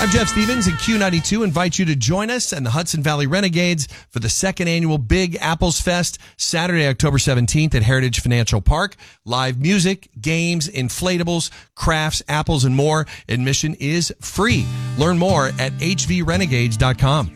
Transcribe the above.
I'm Jeff Stevens, and Q92 invites you to join us and the Hudson Valley Renegades for the second annual Big Apples Fest, Saturday, October 17th at Heritage Financial Park. Live music, games, inflatables, crafts, apples, and more. Admission is free. Learn more at hvrenegades.com.